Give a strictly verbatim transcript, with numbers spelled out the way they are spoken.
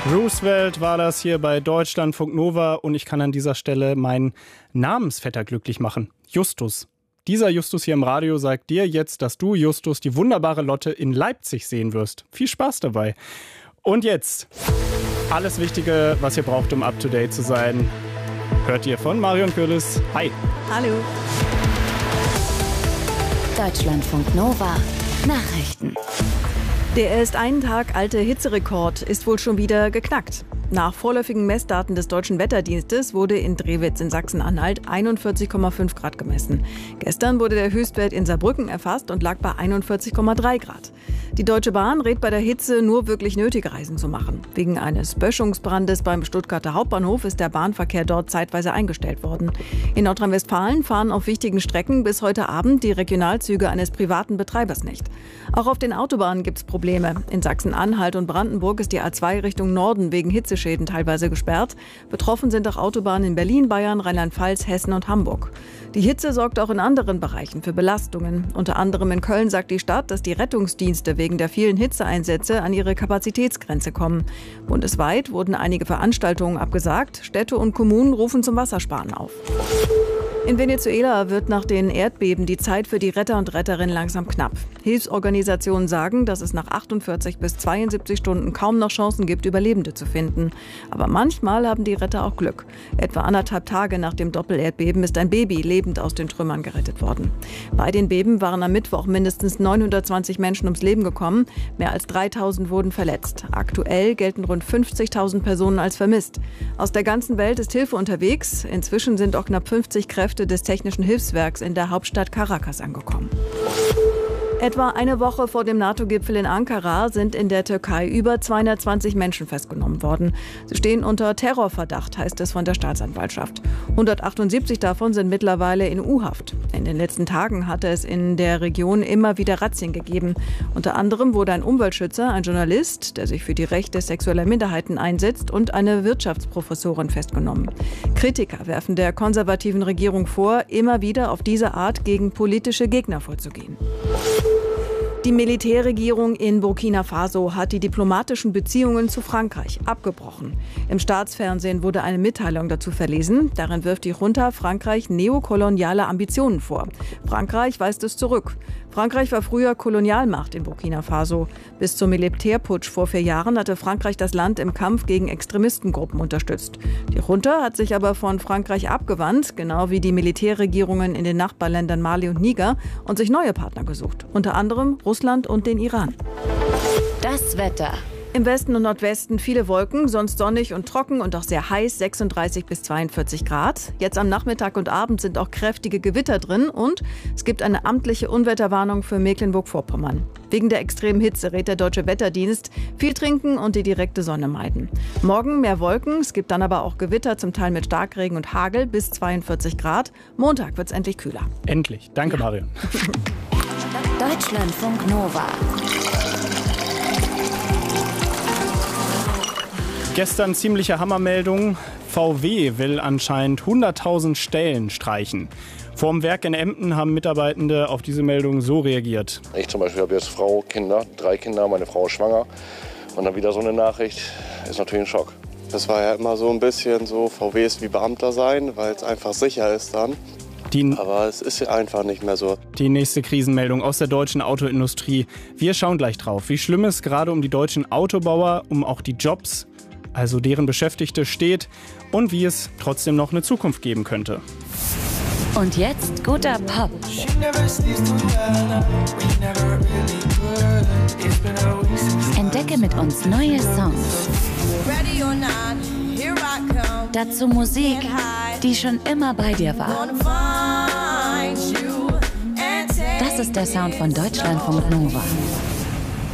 Roosevelt war das hier bei Deutschlandfunk Nova und ich kann an dieser Stelle meinen Namensvetter glücklich machen. Justus. Dieser Justus hier im Radio sagt dir jetzt, dass du, Justus, die wunderbare Lotte in Leipzig sehen wirst. Viel Spaß dabei. Und jetzt alles Wichtige, was ihr braucht, um up-to-date zu sein, hört ihr von Marion Kürlis. Hi. Hallo. Deutschlandfunk Nova Nachrichten. Der erst einen Tag alte Hitzerekord ist wohl schon wieder geknackt. Nach vorläufigen Messdaten des Deutschen Wetterdienstes wurde in Drewitz in Sachsen-Anhalt einundvierzig Komma fünf Grad gemessen. Gestern wurde der Höchstwert in Saarbrücken erfasst und lag bei einundvierzig Komma drei Grad. Die Deutsche Bahn rät bei der Hitze nur wirklich nötige Reisen zu machen. Wegen eines Böschungsbrandes beim Stuttgarter Hauptbahnhof ist der Bahnverkehr dort zeitweise eingestellt worden. In Nordrhein-Westfalen fahren auf wichtigen Strecken bis heute Abend die Regionalzüge eines privaten Betreibers nicht. Auch auf den Autobahnen gibt es Probleme. In Sachsen-Anhalt und Brandenburg ist die A zwei Richtung Norden wegen Hitzeschäden teilweise gesperrt. Betroffen sind auch Autobahnen in Berlin, Bayern, Rheinland-Pfalz, Hessen und Hamburg. Die Hitze sorgt auch in anderen Bereichen für Belastungen. Unter anderem in Köln sagt die Stadt, dass die Rettungsdienste wegen der vielen Hitzeeinsätze an ihre Kapazitätsgrenze kommen. Bundesweit wurden einige Veranstaltungen abgesagt. Städte und Kommunen rufen zum Wassersparen auf. In Venezuela wird nach den Erdbeben die Zeit für die Retter und Retterinnen langsam knapp. Hilfsorganisationen sagen, dass es nach achtundvierzig bis zweiundsiebzig Stunden kaum noch Chancen gibt, Überlebende zu finden. Aber manchmal haben die Retter auch Glück. Etwa anderthalb Tage nach dem Doppelerdbeben ist ein Baby lebend aus den Trümmern gerettet worden. Bei den Beben waren am Mittwoch mindestens neunhundertzwanzig Menschen ums Leben gekommen. Mehr als dreitausend wurden verletzt. Aktuell gelten rund fünfzigtausend Personen als vermisst. Aus der ganzen Welt ist Hilfe unterwegs. Inzwischen sind auch knapp fünfzig Kräfte des Technischen Hilfswerks in der Hauptstadt Caracas angekommen. Etwa eine Woche vor dem NATO-Gipfel in Ankara sind in der Türkei über zweihundertzwanzig Menschen festgenommen worden. Sie stehen unter Terrorverdacht, heißt es von der Staatsanwaltschaft. hundertachtundsiebzig davon sind mittlerweile in U-Haft. In den letzten Tagen hatte es in der Region immer wieder Razzien gegeben. Unter anderem wurde ein Umweltschützer, ein Journalist, der sich für die Rechte sexueller Minderheiten einsetzt, und eine Wirtschaftsprofessorin festgenommen. Kritiker werfen der konservativen Regierung vor, immer wieder auf diese Art gegen politische Gegner vorzugehen. Die Militärregierung in Burkina Faso hat die diplomatischen Beziehungen zu Frankreich abgebrochen. Im Staatsfernsehen wurde eine Mitteilung dazu verlesen. Darin wirft die Junta Frankreich neokoloniale Ambitionen vor. Frankreich weist es zurück. Frankreich war früher Kolonialmacht in Burkina Faso. Bis zum Militärputsch vor vier Jahren hatte Frankreich das Land im Kampf gegen Extremistengruppen unterstützt. Die Junta hat sich aber von Frankreich abgewandt, genau wie die Militärregierungen in den Nachbarländern Mali und Niger, und sich neue Partner gesucht. Unter anderem Russland und den Iran. Das Wetter. Im Westen und Nordwesten viele Wolken, sonst sonnig und trocken und auch sehr heiß, sechsunddreißig bis zweiundvierzig Grad. Jetzt am Nachmittag und Abend sind auch kräftige Gewitter drin und es gibt eine amtliche Unwetterwarnung für Mecklenburg-Vorpommern. Wegen der extremen Hitze rät der Deutsche Wetterdienst, viel trinken und die direkte Sonne meiden. Morgen mehr Wolken, es gibt dann aber auch Gewitter, zum Teil mit Starkregen und Hagel bis zweiundvierzig Grad. Montag wird es endlich kühler. Endlich. Danke, ja. Marion. Deutschlandfunk Nova. Gestern ziemliche Hammermeldung. V W will anscheinend hunderttausend Stellen streichen. Vorm Werk in Emden haben Mitarbeitende auf diese Meldung so reagiert. Ich zum Beispiel habe jetzt Frau, Kinder, drei Kinder, meine Frau ist schwanger. Und dann wieder so eine Nachricht, ist natürlich ein Schock. Das war ja immer so ein bisschen so, V W ist wie Beamter sein, weil es einfach sicher ist dann. Die, Aber es ist einfach nicht mehr so. Die nächste Krisenmeldung aus der deutschen Autoindustrie. Wir schauen gleich drauf, wie schlimm es gerade um die deutschen Autobauer, um auch die Jobs, also deren Beschäftigte, steht und wie es trotzdem noch eine Zukunft geben könnte. Und jetzt guter Pop. Entdecke mit uns neue Songs. Dazu Musik, die schon immer bei dir war. Das ist der Sound von Deutschlandfunk Nova.